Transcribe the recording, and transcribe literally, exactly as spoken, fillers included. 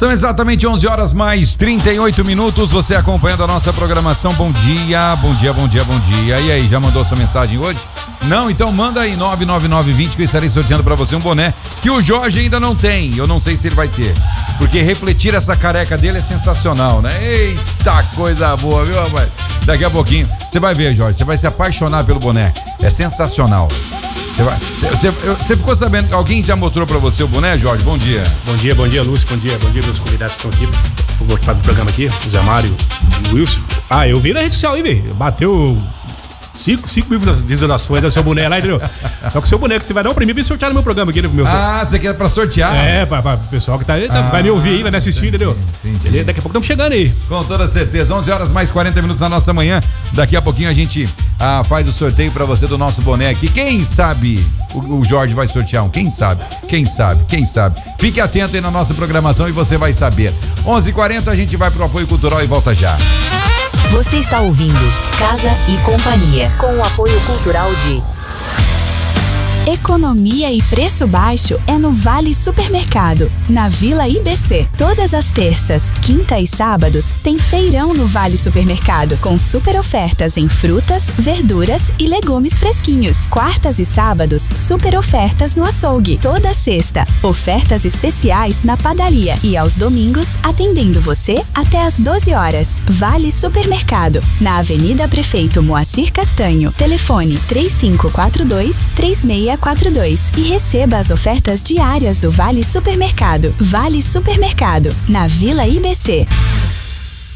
São exatamente onze horas mais trinta e oito minutos, você acompanhando a nossa programação. Bom dia, bom dia, bom dia, bom dia. E aí, já mandou sua mensagem hoje? Não? Então manda aí nove nove nove vinte que eu estarei sorteando pra você um boné que o Jorge ainda não tem. Eu não sei se ele vai ter, porque refletir essa careca dele é sensacional, né? Eita, coisa boa, viu, rapaz? Daqui a pouquinho você vai ver, Jorge, você vai se apaixonar pelo boné. É sensacional. Você, vai, você, você, você ficou sabendo, alguém já mostrou pra você o boné, Jorge? Bom dia. Bom dia, bom dia, Lúcio, bom dia, bom dia, meus convidados que estão aqui por participar do programa aqui, o Zé Mário e o Wilson. Ah, eu vi na rede social aí, velho, bateu cinco mil visualizações da seu boné lá, entendeu? Só que o seu boneco você vai dar um prêmio pra sortear no meu programa aqui, né, pro meu Ah, você quer pra sortear? É, pra, pra pessoal que tá aí, ah, vai me ouvir aí, vai me assistir, entendi, entendeu? Entendi. Daqui a pouco estamos chegando aí. Com toda certeza, onze horas mais quarenta minutos na nossa manhã. Daqui a pouquinho a gente ah, faz o sorteio pra você do nosso boné aqui. Quem sabe o, o Jorge vai sortear um? Quem sabe? Quem sabe? Quem sabe? Fique atento aí na nossa programação e você vai saber. onze e quarenta a gente vai pro apoio cultural e volta já. Você está ouvindo Casa e Companhia, com o apoio cultural de... Economia e preço baixo é no Vale Supermercado, na Vila I B C. Todas as terças, quinta e sábados tem feirão no Vale Supermercado, com super ofertas em frutas, verduras e legumes fresquinhos. Quartas e sábados, super ofertas no açougue. Toda sexta, ofertas especiais na padaria e aos domingos, atendendo você até às doze horas. Vale Supermercado, na Avenida Prefeito Moacir Castanho. Telefone três cinco quatro dois, três seis quatro dois e receba as ofertas diárias do Vale Supermercado. Vale Supermercado, na Vila I B C.